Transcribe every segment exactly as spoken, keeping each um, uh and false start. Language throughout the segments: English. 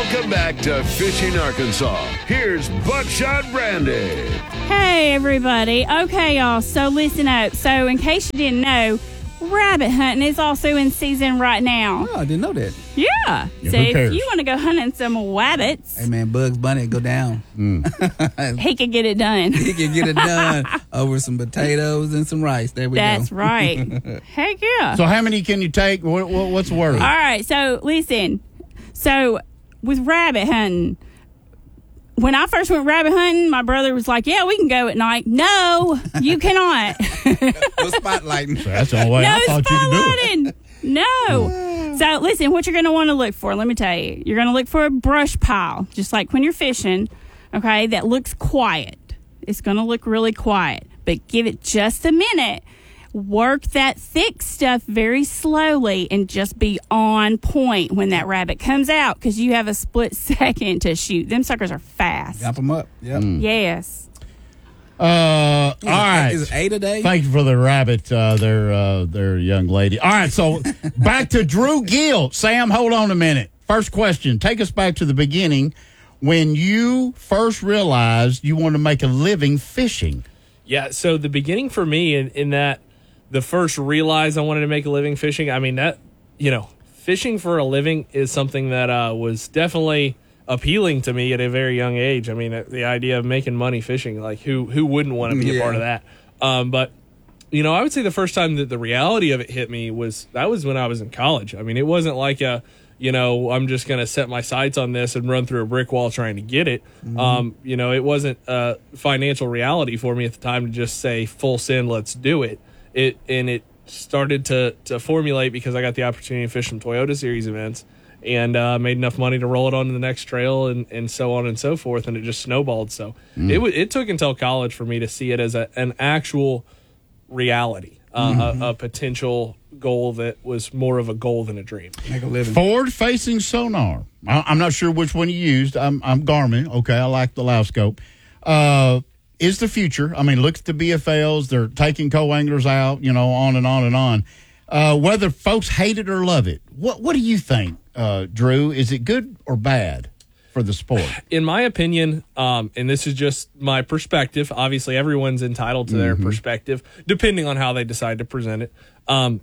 Welcome back to Fishing Arkansas. Here's Buckshot Brandy. Hey, everybody. Okay, y'all. So listen up. So in case you didn't know, rabbit hunting is also in season right now. Oh, I didn't know that. Yeah. Yeah, so who if cares? you want to go hunting some wabbits, Hey, man, Bugs Bunny go down. he could get it done. He can get it done over some potatoes and some rice. There we That's go. right. Heck yeah. So how many can you take? What, what, what's the word? All right. So listen. So with rabbit hunting, when I first went rabbit hunting, my brother was like, yeah, we can go at night. No, you cannot. No spotlighting. That's the only way no I thought you could do it. spotlighting. No. So listen, what you're going to want to look for, let me tell you. You're going to look for a brush pile, just like when you're fishing, okay, that looks quiet. It's going to look really quiet, but give it just a minute. Work that thick stuff very slowly and just be on point when that rabbit comes out, because you have a split second to shoot. Them suckers are fast. Jump them up. Yep. Yes. Uh, all right. Is it eight a day? Thank you for the rabbit, uh, their, uh, their young lady. All right, so back to Drew Gill. Sam, hold on a minute. First question. Take us back to the beginning when you first realized you wanted to make a living fishing. Yeah, so the beginning for me in, in that the first realized I wanted to make a living fishing, I mean, that, you know, fishing for a living is something that uh, was definitely appealing to me at a very young age. I mean, the idea of making money fishing, like who who wouldn't want to be Yeah. a part of that? Um, but, you know, I would say the first time that the reality of it hit me was, that was when I was in college. I mean, it wasn't like a, you know, I'm just going to set my sights on this and run through a brick wall trying to get it. Mm-hmm. Um, you know, it wasn't a financial reality for me at the time to just say full send, let's do it. It and it started to to formulate because I got the opportunity to fish some Toyota Series events and uh, made enough money to roll it on to the next trail and, and so on and so forth, and it just snowballed. So mm. it w- it took until college for me to see it as a, an actual reality, uh, mm-hmm. a, a potential goal that was more of a goal than a dream. Make a living. Forward-facing sonar. I, I'm not sure which one you used. I'm, I'm Garmin. Okay, I like the Loud Scope. Uh, is the future. I mean, look at the B F Ls. They're taking co-anglers out, you know, on and on and on. Uh, whether folks hate it or love it, what what do you think, uh, Drew? Is it good or bad for the sport? In my opinion, um, and this is just my perspective, obviously everyone's entitled to their mm-hmm. perspective, depending on how they decide to present it. Um,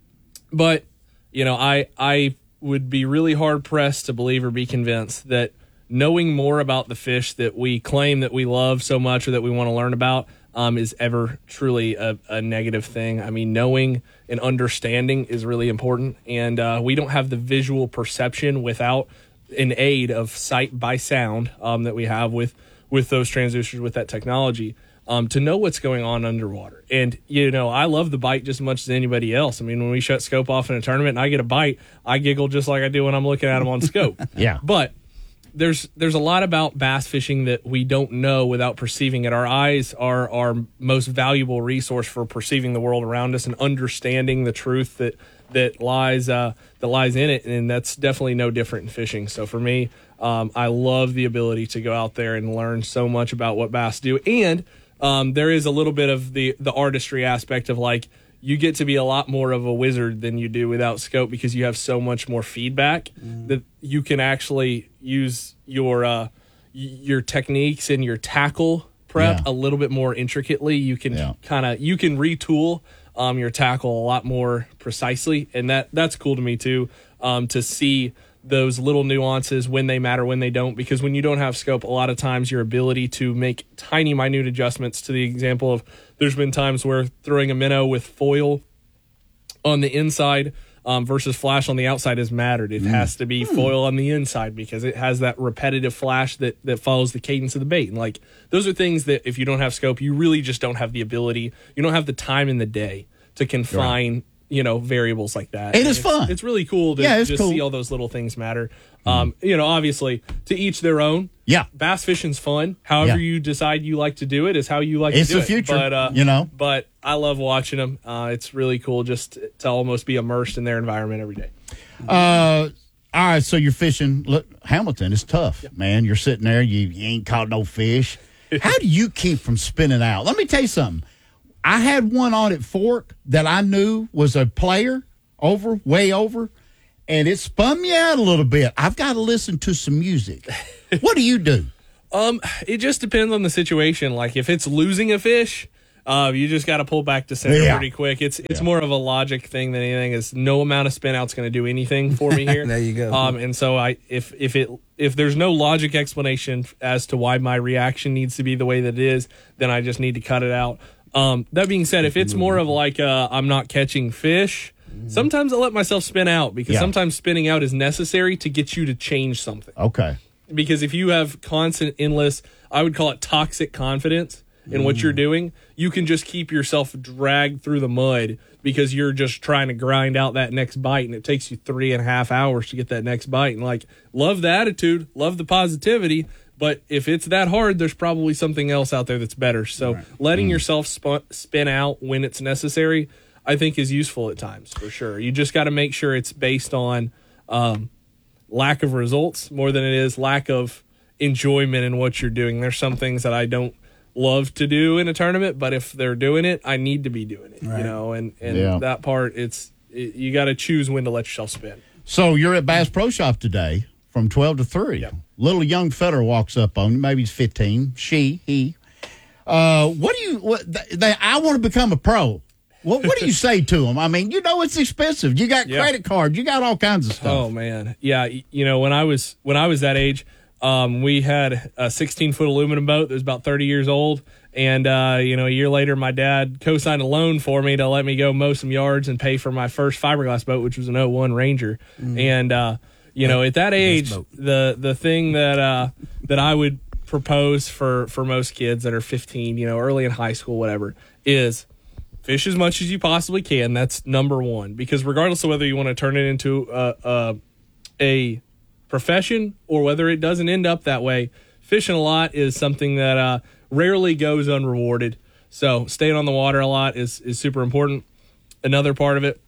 but, you know, I I would be really hard-pressed to believe or be convinced that knowing more about the fish that we claim that we love so much or that we want to learn about um, is ever truly a, a negative thing. I mean, knowing and understanding is really important, and uh, we don't have the visual perception without an aid of sight by sound um, that we have with, with those transducers, with that technology, um, to know what's going on underwater. And, you know, I love the bite just as much as anybody else. I mean, when we shut scope off in a tournament and I get a bite, I giggle just like I do when I'm looking at them on scope. Yeah. But there's there's a lot about bass fishing that we don't know without perceiving it. Our eyes are our most valuable resource for perceiving the world around us and understanding the truth that that lies uh, that lies in it, and that's definitely no different in fishing. So for me, um, I love the ability to go out there and learn so much about what bass do, and um, there is a little bit of the the artistry aspect of, like, you get to be a lot more of a wizard than you do without scope because you have so much more feedback mm. that you can actually use your uh, your techniques and your tackle prep yeah. a little bit more intricately. You can yeah. kind of you can retool um, your tackle a lot more precisely, and that that's cool to me too, um, to see those little nuances, when they matter, when they don't, because when you don't have scope, a lot of times your ability to make tiny, minute adjustments, to the example of, there's been times where throwing a minnow with foil on the inside um, versus flash on the outside has mattered. It mm. has to be mm. foil on the inside because it has that repetitive flash that, that follows the cadence of the bait. And, like, those are things that if you don't have scope, you really just don't have the ability, you don't have the time in the day to confine right. you know, variables like that. It is it's, fun. It's really cool to yeah, it's just cool. see all those little things matter. Um, you know, obviously, to each their own. Yeah. Bass fishing's fun. However yeah. you decide you like to do it is how you like it's to do it. It's the future, but, uh, you know. But I love watching them. Uh, it's really cool just to almost be immersed in their environment every day. Uh, all right, so you're fishing. Look, Hamilton is tough, yeah. man. You're sitting there. You, you ain't caught no fish. How do you keep from spinning out? Let me tell you something. I had one on at Fork that I knew was a player over, way over, and it spun me out a little bit. I've got to listen to some music. What do you do? Um, it just depends on the situation. Like if it's losing a fish, uh, you just got to pull back to center Yeah. pretty quick. It's it's Yeah. more of a logic thing than anything. Is no amount of spin out's going to do anything for me here. There you go. Um, and so I if if it if there's no logic explanation as to why my reaction needs to be the way that it is, then I just need to cut it out. Um, that being said, if it's more of like uh, I'm not catching fish, sometimes I let myself spin out because Yeah. sometimes spinning out is necessary to get you to change something. Okay. Because if you have constant, endless, I would call it toxic confidence in what you're doing, you can just keep yourself dragged through the mud because you're just trying to grind out that next bite, and it takes you three and a half hours to get that next bite. And like, love the attitude, love the positivity, but if it's that hard, there's probably something else out there that's better. So Right. letting yourself sp- spin out when it's necessary, I think, is useful at times for sure. You just got to make sure it's based on um, lack of results more than it is lack of enjoyment in what you're doing. There's some things that I don't love to do in a tournament, but if they're doing it, I need to be doing it. Right. You know, and and Yeah. that part, it's it, you got to choose when to let yourself spin. So you're at Bass Pro Shop today from twelve to three. Yep. Little young fella walks up on you. Maybe he's fifteen. She, he. Uh, what do you, what, they, I want to become a pro. What, what do you say to them? I mean, you know, it's expensive. You got Yeah. credit cards. You got all kinds of stuff. Oh man, yeah. y- You know, when I was when I was that age, um, we had a sixteen foot aluminum boat that was about thirty years old, and uh, you know, a year later, my dad co-signed a loan for me to let me go mow some yards and pay for my first fiberglass boat, which was an oh one Ranger. And uh, you know, at that age, boat. the the thing that uh, that I would propose for for most kids that are fifteen, you know, early in high school, whatever, is fish as much as you possibly can. That's number one, because regardless of whether you want to turn it into a, a, a profession or whether it doesn't end up that way, fishing a lot is something that uh, rarely goes unrewarded. So staying on the water a lot is, is super important. Another part of it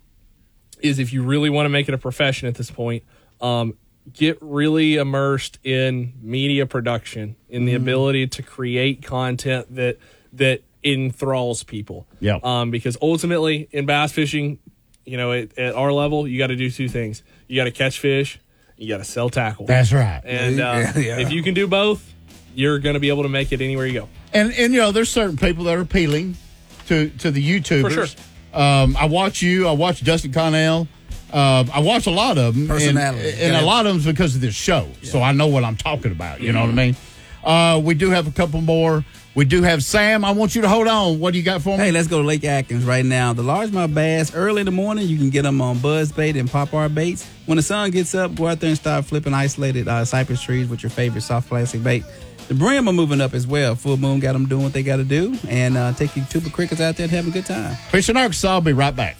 is if you really want to make it a profession at this point, um, get really immersed in media production, in the ability to create content that that enthralls people. Yeah. Um, because ultimately in bass fishing, you know, at, at our level, you got to do two things. You got to catch fish, you got to sell tackle. That's right. And uh, Yeah, yeah. if you can do both, you're going to be able to make it anywhere you go. And, and you know, there's certain people that are appealing to, to the YouTubers. For sure. Um, I watch you. I watch Dustin Connell. Uh, I watch a lot of them. Personality. And, and a lot of them's because of this show. So I know what I'm talking about. You know what I mean? Uh, we do have a couple more. We do have Sam. I want you to hold on. What do you got for me? Hey, let's go to Lake Atkins right now. The largemouth bass, early in the morning, you can get them on Buzzbait and Pop R baits. When the sun gets up, go out there and start flipping isolated uh, cypress trees with your favorite soft plastic bait. The brim are moving up as well. Full moon got them doing what they got to do. And uh, take your tuba crickets out there and have a good time. Fishing Arkansas. I'll be right back.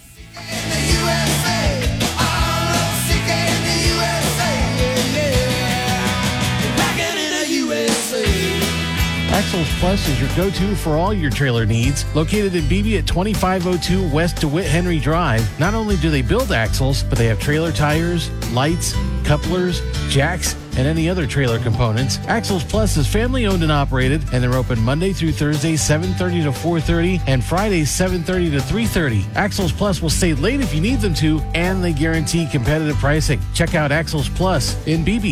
Axles Plus is your go-to for all your trailer needs. Located in Beebe at twenty-five oh two West DeWitt Henry Drive, not only do they build axles, but they have trailer tires, lights, couplers, jacks, and any other trailer components. Axles Plus is family-owned and operated, and they're open Monday through Thursday, seven thirty to four thirty, and Fridays, seven thirty to three thirty. Axles Plus will stay late if you need them to, and they guarantee competitive pricing. Check out Axles Plus in Beebe.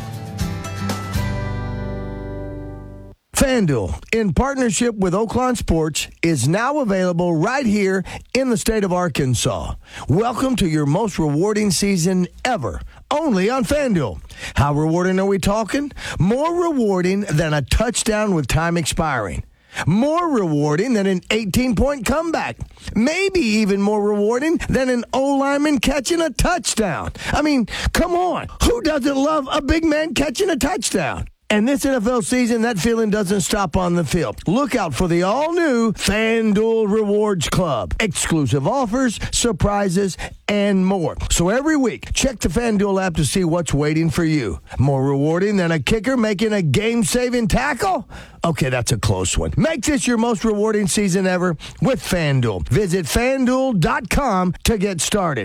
FanDuel, in partnership with Oaklawn Sports, is now available right here in the state of Arkansas. Welcome to your most rewarding season ever, only on FanDuel. How rewarding are we talking? More rewarding than a touchdown with time expiring. More rewarding than an eighteen-point comeback. Maybe even more rewarding than an O-lineman catching a touchdown. I mean, come on. Who doesn't love a big man catching a touchdown? And this N F L season, that feeling doesn't stop on the field. Look out for the all-new FanDuel Rewards Club. Exclusive offers, surprises, and more. So every week, check the FanDuel app to see what's waiting for you. More rewarding than a kicker making a game-saving tackle? Okay, that's a close one. Make this your most rewarding season ever with FanDuel. Visit FanDuel dot com to get started.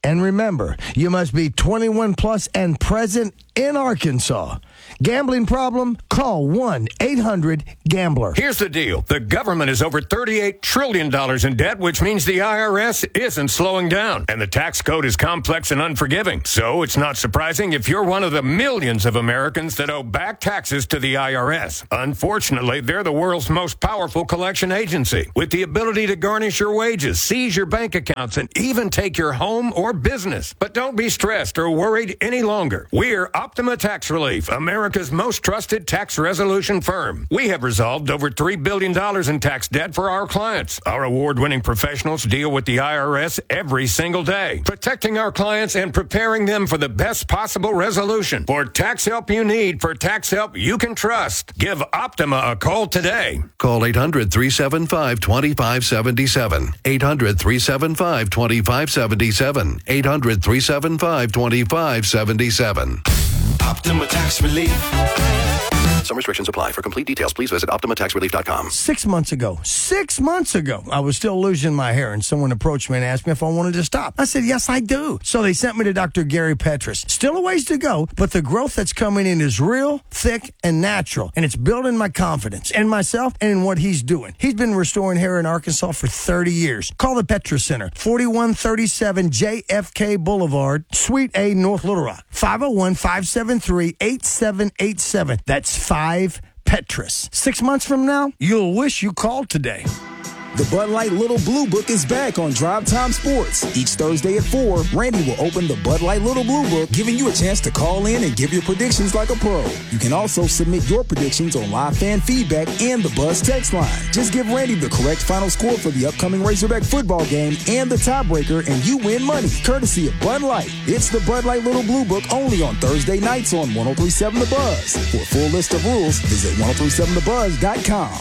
And remember, you must be twenty-one plus and present in Arkansas. Gambling problem? Call one eight hundred gambler. Here's the deal. The government is over thirty-eight trillion dollars in debt, which means the I R S isn't slowing down. And the tax code is complex and unforgiving. So it's not surprising if you're one of the millions of Americans that owe back taxes to the I R S. Unfortunately, they're the world's most powerful collection agency, with the ability to garnish your wages, seize your bank accounts, and even take your home or business. But don't be stressed or worried any longer. We're Optima Tax Relief, America's most trusted tax resolution firm. We have resolved over three billion dollars in tax debt for our clients. Our award-winning professionals deal with the I R S every single day, protecting our clients and preparing them for the best possible resolution. For tax help you need, for tax help you can trust, give Optima a call today. Call eight hundred, three seven five, two five seven seven. eight hundred, three seven five, two five seven seven. eight hundred, three seven five, two five seven seven. Optima Tax Relief. Some restrictions apply. For complete details, please visit optima tax relief dot com. Six months ago, six months ago, I was still losing my hair, and someone approached me and asked me if I wanted to stop. I said, yes, I do. So they sent me to Doctor Gary Petrus. Still a ways to go, but the growth that's coming in is real, thick, and natural, and it's building my confidence in myself and in what he's doing. He's been restoring hair in Arkansas for thirty years. Call the Petrus Center, forty-one thirty-seven J F K Boulevard, Suite A, North Little Rock, five oh one, five seven three, eight seven eight seven. That's five Petrus. Six months from now, you'll wish you called today. The Bud Light Little Blue Book is back on Drive Time Sports. Each Thursday at four, Randy will open the Bud Light Little Blue Book, giving you a chance to call in and give your predictions like a pro. You can also submit your predictions on live fan feedback and the Buzz text line. Just give Randy the correct final score for the upcoming Razorback football game and the tiebreaker, and you win money, courtesy of Bud Light. It's the Bud Light Little Blue Book only on Thursday nights on ten thirty-seven The Buzz. For a full list of rules, visit ten thirty-seven the buzz dot com.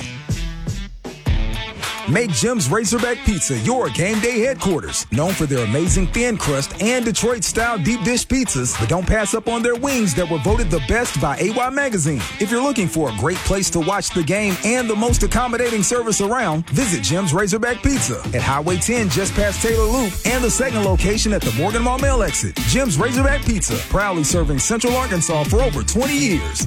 Make Jim's Razorback Pizza your game day headquarters. Known for their amazing thin crust and Detroit-style deep dish pizzas, but don't pass up on their wings that were voted the best by A Y Magazine. If you're looking for a great place to watch the game and the most accommodating service around, visit Jim's Razorback Pizza at Highway ten just past Taylor Loop and the second location at the Morgan Maumelle exit. Jim's Razorback Pizza, proudly serving Central Arkansas for over twenty years.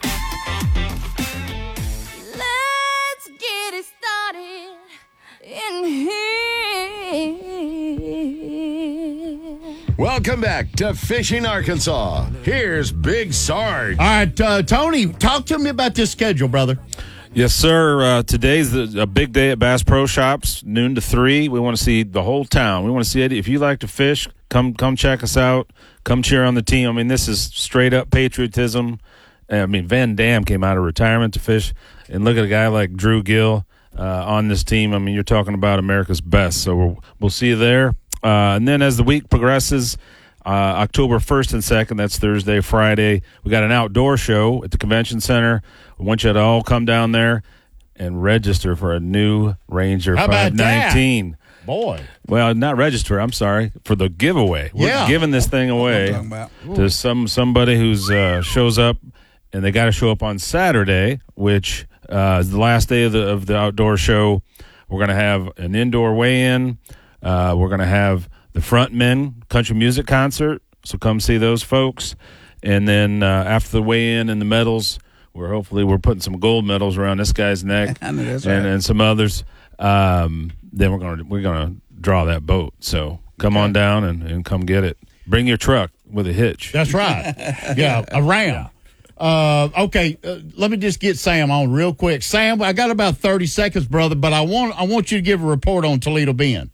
Welcome back to Fishing Arkansas. Here's Big Sarge. All right, uh, Tony, talk to me about this schedule, brother. Yes, sir. Uh, today's the, a big day at Bass Pro Shops, noon to three. We want to see the whole town. We want to see it. If you like to fish, come come check us out. Come cheer on the team. I mean, this is straight up patriotism. I mean, Van Dam came out of retirement to fish, and look at a guy like Drew Gill uh, on this team. I mean, you're talking about America's best. So we'll, we'll see you there. Uh, and then as the week progresses, uh, October first and second, that's Thursday, Friday, we got an outdoor show at the convention center. We want you to all come down there and register for a new Ranger five nineteen. Boy. Well, not register, I'm sorry, for the giveaway. We're yeah. giving this thing away to some somebody who's uh, shows up, and they got to show up on Saturday, which uh, is the last day of the, of the outdoor show. We're going to have an indoor weigh-in. Uh, we're going to have the Frontmen country music concert, so come see those folks. And then uh, after the weigh-in and the medals, we're hopefully we're putting some gold medals around this guy's neck I know that's and, right. and some others. Um, then we're going to we're going to draw that boat. So come okay. on down and, and come get it. Bring your truck with a hitch. That's right. Yeah, a ram. Uh, okay, uh, let me just get Sam on real quick. Sam, I got about thirty seconds, brother, but I want I want you to give a report on Toledo Bend.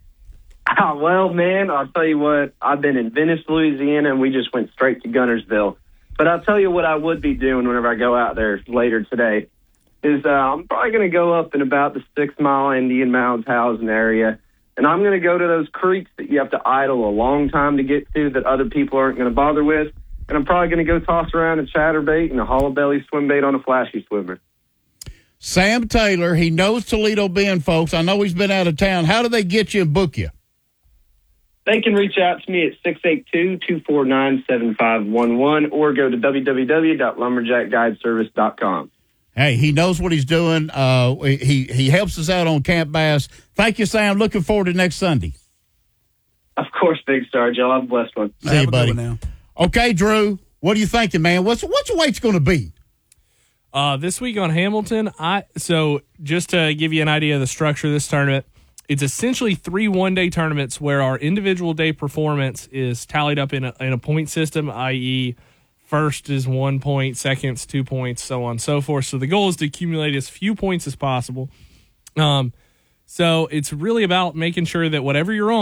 Oh, well, man, I'll tell you what, I've been in Venice, Louisiana, and we just went straight to Guntersville. But I'll tell you what I would be doing whenever I go out there later today is uh, I'm probably going to go up in about the Six Mile Indian Mounds housing area, and I'm going to go to those creeks that you have to idle a long time to get to that other people aren't going to bother with, and I'm probably going to go toss around a chatterbait and a hollow belly swim bait on a flashy swimmer. Sam Taylor, he knows Toledo Bend, folks. I know he's been out of town. How do they get you and book you? They can reach out to me at six eight two, two four nine, seven five one one or go to w w w dot lumberjack guide service dot com. Hey, he knows what he's doing. Uh, he he helps us out on Camp Bass. Thank you, Sam. Looking forward to next Sunday. Of course, Big Star. Y'all have a blessed one. See you, buddy. Now. Okay, Drew, what are you thinking, man? What's what's the weight's going to be? Uh, this week on Hamilton, I so just to give you an idea of the structure of this tournament, it's essentially three one-day tournaments where our individual day performance is tallied up in a, in a point system, that is, first is one point, second's two points, so on and so forth. So the goal is to accumulate as few points as possible. Um, so it's really about making sure that whatever you're on,